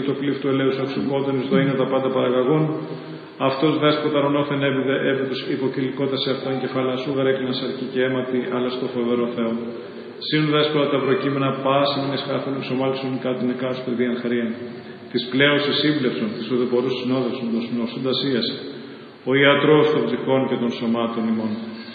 και το κλίφ του ελέους αξουκόντων εις δοήν τα πάντα παραγαγών. Αυτός δέσποτα ρονόθεν έβδος υποκυλικότα σε αυτόν κεφαλά σου γαρέκλεινα σαρκή και αίματι, αλλά στο φοβερό Θεό. Σύνου δέσποτα τα προκείμενα πάση μην εσχάθουν εξομάλισον κάτι νεκάστο διαν χαρίαν. Της πλέος εσύμπλευσον, της ουδεπορούς συνόδευσον, των συνοσούντας ίαση. Ο ιατρός των ψυχών και των σωμάτων ημών.